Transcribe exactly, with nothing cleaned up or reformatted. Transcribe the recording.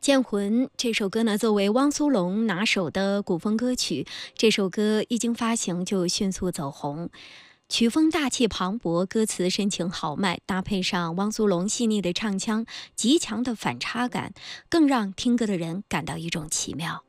《剑魂》这首歌呢，作为汪苏泷拿手的古风歌曲，这首歌一经发行就迅速走红。曲风大气磅礴，歌词深情豪迈，搭配上汪苏泷细腻的唱腔，极强的反差感，更让听歌的人感到一种奇妙。